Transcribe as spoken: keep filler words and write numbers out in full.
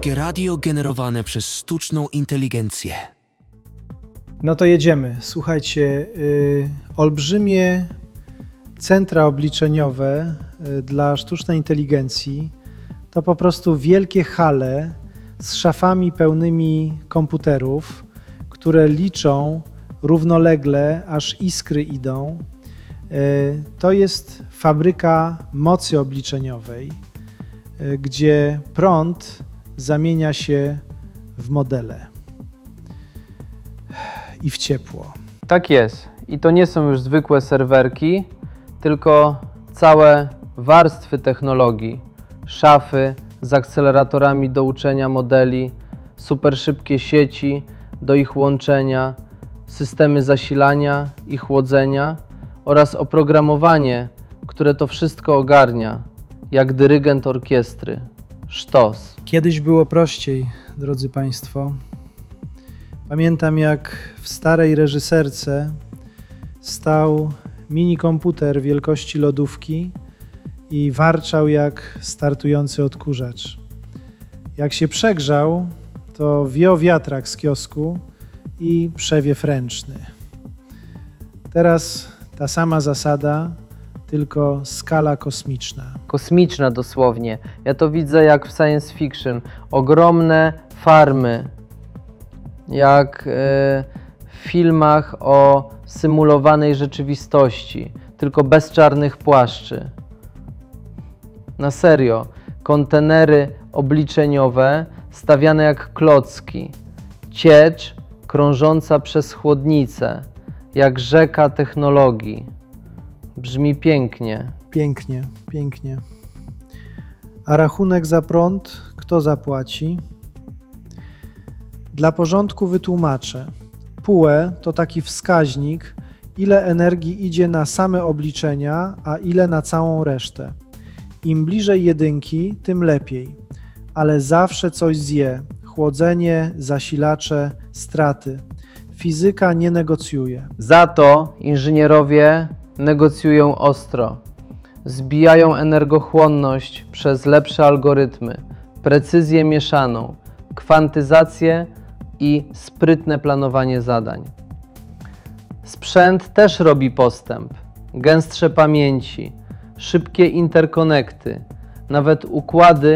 Polskie radio generowane przez sztuczną inteligencję. No to jedziemy. Słuchajcie, yy, olbrzymie centra obliczeniowe yy, dla sztucznej inteligencji to po prostu wielkie hale z szafami pełnymi komputerów, które liczą równolegle, aż iskry idą. Yy, to jest fabryka mocy obliczeniowej, yy, gdzie prąd zamienia się w modele i w ciepło. Tak jest. I to nie są już zwykłe serwerki, tylko całe warstwy technologii. Szafy z akceleratorami do uczenia modeli, super szybkie sieci do ich łączenia, systemy zasilania i chłodzenia oraz oprogramowanie, które to wszystko ogarnia, jak dyrygent orkiestry. Sztos. Kiedyś było prościej, drodzy Państwo. Pamiętam, jak w starej reżyserce stał mini komputer wielkości lodówki i warczał jak startujący odkurzacz. Jak się przegrzał, to wio wiatrak z kiosku i przewiew ręczny. Teraz ta sama zasada, tylko skala kosmiczna. Kosmiczna dosłownie. Ja to widzę jak w science fiction. Ogromne farmy. Jak w filmach o symulowanej rzeczywistości, tylko bez czarnych płaszczy. Na serio, kontenery obliczeniowe stawiane jak klocki, ciecz krążąca przez chłodnicę, jak rzeka technologii. Brzmi pięknie. Pięknie, pięknie. A rachunek za prąd kto zapłaci? Dla porządku wytłumaczę. P U E to taki wskaźnik, ile energii idzie na same obliczenia, a ile na całą resztę. Im bliżej jedynki, tym lepiej, ale zawsze coś zje. Chłodzenie, zasilacze, straty. Fizyka nie negocjuje. Za to inżynierowie negocjują ostro. Zbijają energochłonność przez lepsze algorytmy, precyzję mieszaną, kwantyzację i sprytne planowanie zadań. Sprzęt też robi postęp. Gęstsze pamięci, szybkie interkonekty, nawet układy